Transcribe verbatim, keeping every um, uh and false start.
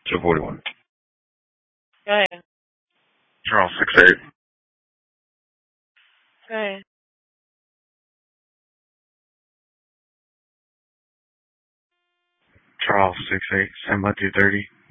two forty-one. Go ahead. Charles six eight. Go ahead. Charles six eight. Seven by two thirty.